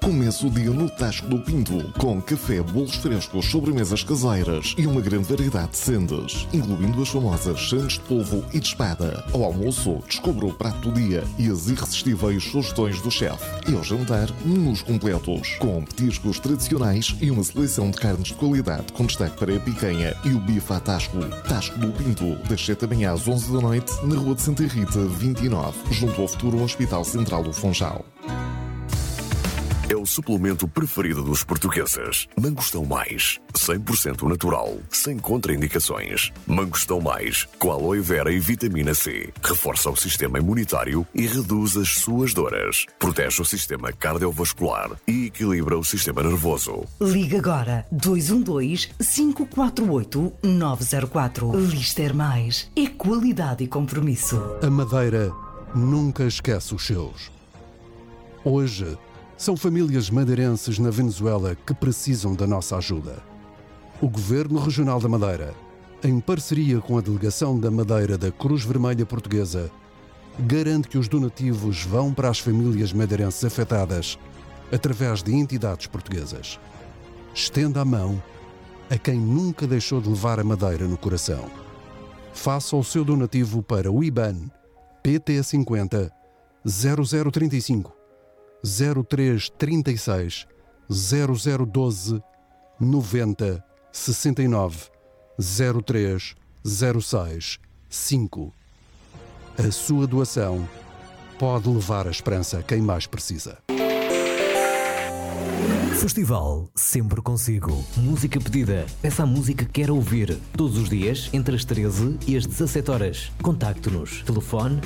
Comece o dia no Tasco do Pinto, com café, bolos frescos, sobremesas caseiras e uma grande variedade de sendas, incluindo as famosas sandes de polvo e de espada. Ao almoço, descubra o prato do dia e as irresistíveis sugestões do chefe. E ao jantar, menus completos, com petiscos tradicionais e uma seleção de carnes de qualidade, com destaque para a picanha e o bife à Tasco. Tasco do Pinto, das 7 da manhã às 11 da noite, na Rua de Santa Rita, 29, junto ao futuro Hospital Central do Funchal. É o suplemento preferido dos portugueses. Mangostão Mais, 100% natural, sem contraindicações. Mangostão Mais, com aloe vera e vitamina C. Reforça o sistema imunitário e reduz as suas dores. Protege o sistema cardiovascular e equilibra o sistema nervoso. Liga agora 212-548-904. Lister Mais. É qualidade e compromisso. A Madeira nunca esquece os seus. Hoje, são famílias madeirenses na Venezuela que precisam da nossa ajuda. O Governo Regional da Madeira, em parceria com a Delegação da Madeira da Cruz Vermelha Portuguesa, garante que os donativos vão para as famílias madeirenses afetadas através de entidades portuguesas. Estenda a mão a quem nunca deixou de levar a Madeira no coração. Faça o seu donativo para o IBAN PT50 0035 0336 0012 90 69 03 06 5. A sua doação pode levar a esperança a quem mais precisa. Festival Sempre Consigo. Música pedida. Peça a música que quer ouvir. Todos os dias, entre as 13 e as 17 horas. Contacte-nos. Telefone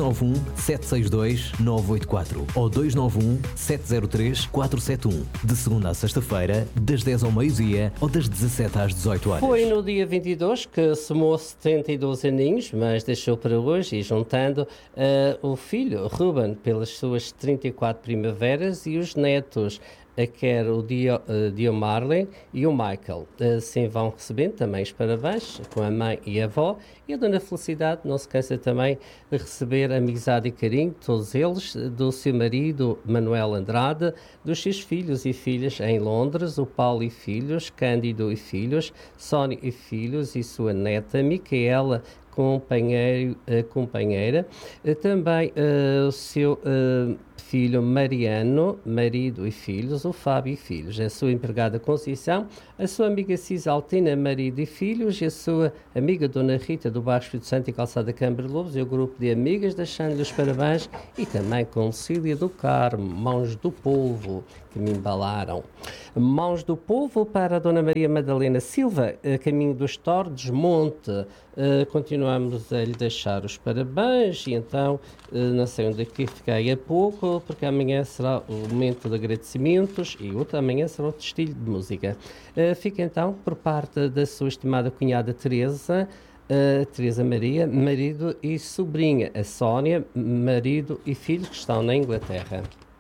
291-762-984 ou 291-703-471. De segunda a sexta-feira, das 10 ao meio-dia ou das 17 às 18 horas. Foi no dia 22 que somou 72 aninhos, mas deixou para hoje, e juntando o filho, Ruben, pelas suas 34 primaveras, e os netos, quer o Dio Marley e o Michael. Assim vão recebendo também os parabéns com a mãe e a avó. E a Dona Felicidade não se cansa também de receber amizade e carinho, todos eles, do seu marido Manuel Andrade, dos seus filhos e filhas em Londres, o Paulo e filhos, Cândido e filhos, Sónia e filhos e sua neta Micaela, companheira, também o seu filho Mariano, marido e filhos, o Fábio e filhos, a sua empregada Conceição, a sua amiga Cisaltina, marido e filhos, e a sua amiga Dona Rita do bairro Espírito Santo e Calçada Câmara de Lobos, e o grupo de amigas, deixando-lhe os parabéns, e também com Cília do Carmo, Mãos do Povo, que me embalaram. Mãos do Povo para a Dona Maria Madalena Silva, caminho dos Tordes, Monte. Continuamos a lhe deixar os parabéns, e então, não sei onde aqui fiquei há pouco, porque amanhã será o momento de agradecimentos e outro amanhã será o testilho de música. Fica então por parte da sua estimada cunhada Teresa Maria, marido e sobrinha, a Sónia, marido e filhos que estão na Inglaterra.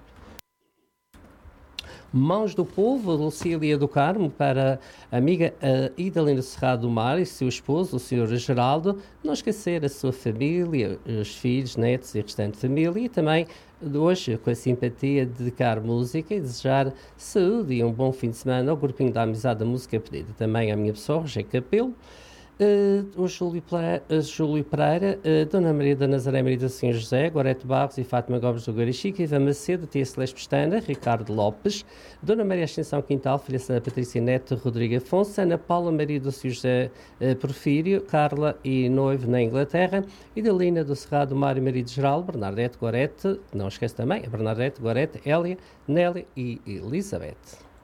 Mãos do Povo, Lucília do Carmo, para a amiga Idalina Serrado do Mar e seu esposo, o Sr. Geraldo, não esquecer a sua família, os filhos, netos e restante família, e também hoje, com a simpatia, dedicar música e desejar saúde e um bom fim de semana ao grupinho da Amizade da Música Pedida. Também à minha pessoa, Rogé Capelo, o Júlio Pereira, Dona Maria da Nazaré, Maria do São José, Gorete Barros e Fátima Gomes do Garichique, Ivan Macedo, Tia Celeste Pestana, Ricardo Lopes, Dona Maria Ascensão Quintal, filha Santa Patrícia Neto, Rodrigo Afonso, Ana Paula Maria do São José Porfírio, Carla e noivo na Inglaterra, Idalina do Cerrado, Mário Marido Geral, Bernadette Gorete, não esquece também, a Bernadette Gorete, Hélia, Nélia e Elizabeth.